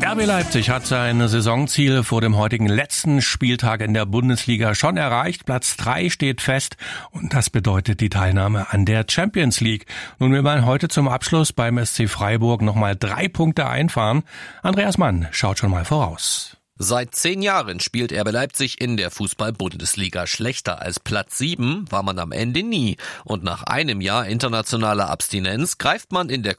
RB Leipzig hat sein Saisonziel vor dem heutigen letzten Spieltag in der Bundesliga schon erreicht. Platz 3 steht fest und das bedeutet die Teilnahme an der Champions League. Nun will man heute zum Abschluss beim SC Freiburg nochmal 3 Punkte einfahren. Andreas Mann schaut schon mal voraus. Seit 10 Jahren spielt RB Leipzig in der Fußball-Bundesliga. Schlechter als Platz 7 war man am Ende nie. Und nach einem Jahr internationaler Abstinenz greift man in der